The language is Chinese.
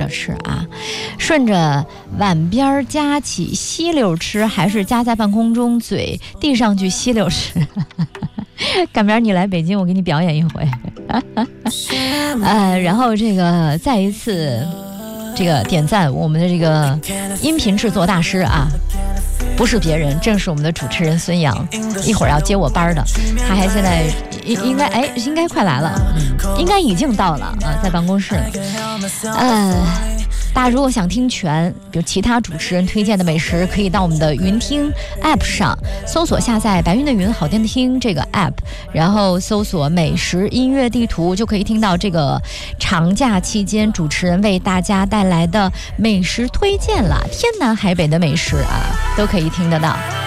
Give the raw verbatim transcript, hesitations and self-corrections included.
小吃啊，顺着碗边夹起吸溜吃，还是夹在半空中嘴递上去吸溜吃？赶明儿你来北京，我给你表演一回。呃，然后这个再一次这个点赞我们的这个音频制作大师啊。不是别人，正是我们的主持人孙杨，一会儿要接我班的，他还现在应应该哎应该快来了，嗯，应该已经到了啊，在办公室呢。呃，大家如果想听全，比如其他主持人推荐的美食，可以到我们的云听 App 上搜索下载白云的云好天听这个 App， 然后搜索美食音乐地图，就可以听到这个长假期间主持人为大家带来的美食推荐了，天南海北的美食啊，都可以听得到。